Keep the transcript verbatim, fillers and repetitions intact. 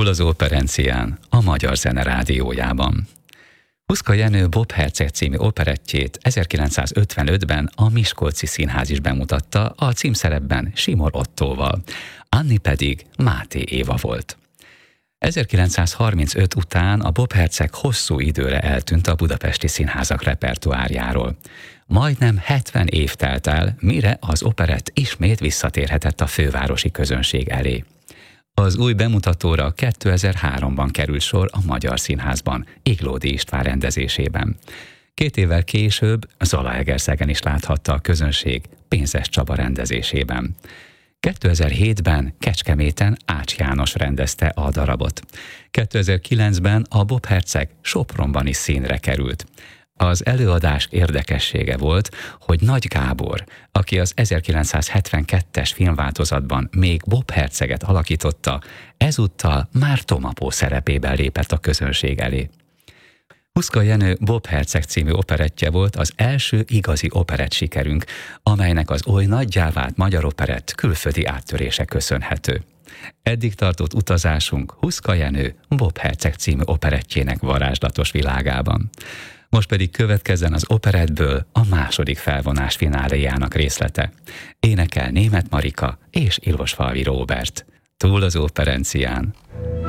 Túl az operencián, a Magyar Zene Rádiójában. Huszka Jenő Bob Herceg című operettjét ezerkilencszázötvenötben a Miskolci Színház is bemutatta, a címszerepben Simor Ottóval. Anni pedig Máté Éva volt. ezerkilencszázharmincöt után a Bob Herceg hosszú időre eltűnt a budapesti színházak repertoárjáról. Majdnem hetven év telt el, mire az operett ismét visszatérhetett a fővárosi közönség elé. Az új bemutatóra kétezer-háromban került sor a Magyar Színházban, Iglódi István rendezésében. Két évvel később Zalaegerszegen is láthatta a közönség Pénzes Csaba rendezésében. kétezer-hétben Kecskeméten Ács János rendezte a darabot. kétezer-kilencben a Bob Herceg Sopronban is színre került. Az előadás érdekessége volt, hogy Nagy Gábor, aki az ezerkilencszázhetvenkettes filmváltozatban még Bob Herceget alakította, ezúttal már Tomapó szerepében lépett a közönség elé. Huszka Jenő Bob Herceg című operettje volt az első igazi operett sikerünk, amelynek az oly nagyjá vált magyar operett külföldi áttörése köszönhető. Eddig tartott utazásunk Huszka Jenő Bob Herceg című operettjének varázslatos világában. Most pedig következzen az operettből a második felvonás fináléjának részlete. Énekel Németh Marika és Ilosfalvi Róbert. Túl az operencián.